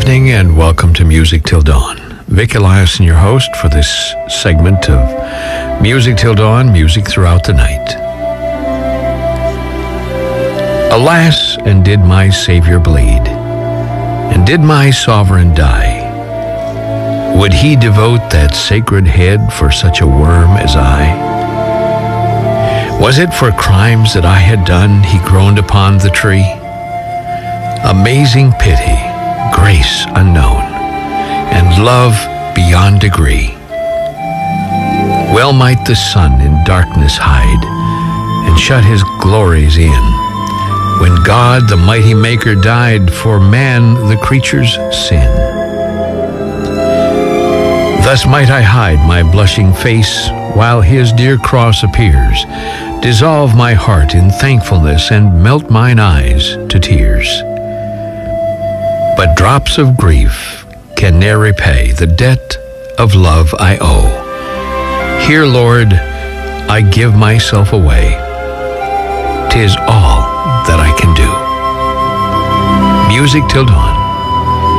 evening and welcome to Music Till Dawn. Vic Eliason, your host for this segment of Music Till Dawn, music throughout the night. Alas, and did my Savior bleed, and did my Sovereign die? Would he devote that sacred head for such a worm as I? Was it for crimes that I had done he groaned upon the tree? Amazing pity, grace unknown, and love beyond degree. Well might the sun in darkness hide, and shut his glories in, when God the mighty Maker died for man the creature's sin. Thus might I hide my blushing face, while his dear cross appears, dissolve my heart in thankfulness, and melt mine eyes to tears. But drops of grief can ne'er repay the debt of love I owe. Here, Lord, I give myself away. 'Tis all that I can do. Music Till Dawn.